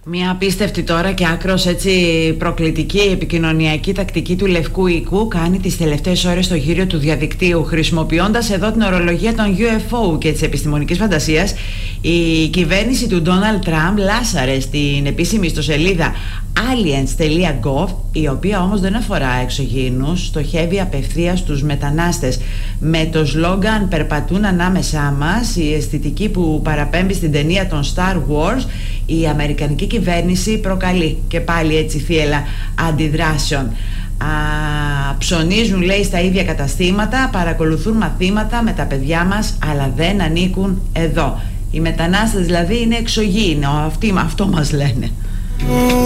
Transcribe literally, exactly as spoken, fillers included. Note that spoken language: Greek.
Μια απίστευτη τώρα και άκρως έτσι προκλητική επικοινωνιακή τακτική του Λευκού Οίκου κάνει τις τελευταίες ώρες στο γύριο του διαδικτύου, χρησιμοποιώντας εδώ την ορολογία των γιου εφ ο και της επιστημονικής φαντασίας. Η κυβέρνηση του Ντόναλντ Τραμπ λάσαρε στην επίσημη ιστοσελίδα aliens τελεία gov, η οποία όμως δεν αφορά εξωγήινους, στοχεύει απευθείας τους μετανάστες. Με το σλόγγαν «Περπατούν ανάμεσά μας», η αισθητική που παραπέμπει στην ταινία των Star Wars, η αμερικανική κυβέρνηση προκαλεί και πάλι έτσι θύελλα αντιδράσεων. Α, ψωνίζουν, λέει, στα ίδια καταστήματα, παρακολουθούν μαθήματα με τα παιδιά μας, αλλά δεν ανήκουν εδώ. Οι μετανάστες δηλαδή είναι εξωγήινοι, αυτό μας λένε.